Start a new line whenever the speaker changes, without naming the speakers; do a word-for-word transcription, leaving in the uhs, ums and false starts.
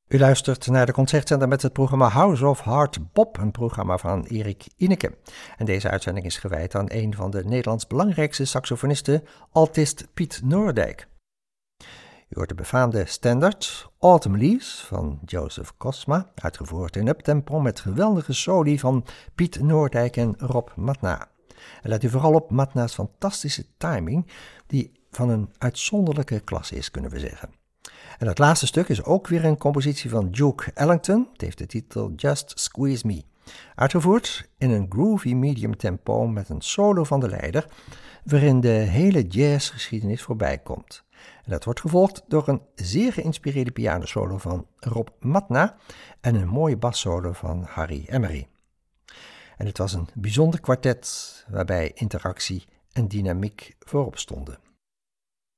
U luistert naar de Concertzender met het programma House of Hard Bop, een programma van Erik Ineke. En deze uitzending is gewijd aan een van de Nederlands belangrijkste saxofonisten, altist Piet Noordijk. U hoort de befaamde standaard Autumn Leaves van Joseph Kosma, uitgevoerd in uptempo met geweldige soli van Piet Noordijk en Rob Matna. En let u vooral op Matna's fantastische timing, die van een uitzonderlijke klasse is, kunnen we zeggen. En het laatste stuk is ook weer een compositie van Duke Ellington. Het heeft de titel Just Squeeze Me. Uitgevoerd in een groovy medium tempo met een solo van de leider, waarin de hele jazzgeschiedenis voorbij komt. En dat wordt gevolgd door een zeer geïnspireerde pianosolo van Rob Matna en een mooie bassolo van Harry Emery. En het was een bijzonder kwartet waarbij interactie en dynamiek voorop stonden.